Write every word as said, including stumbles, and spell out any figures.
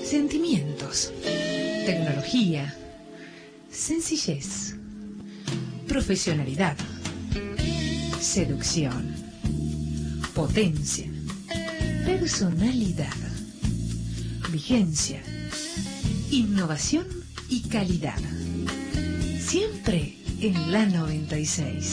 sentimientos, tecnología, sencillez, profesionalidad, seducción, potencia, personalidad, vigencia, innovación y calidad. Siempre en la noventa y seis.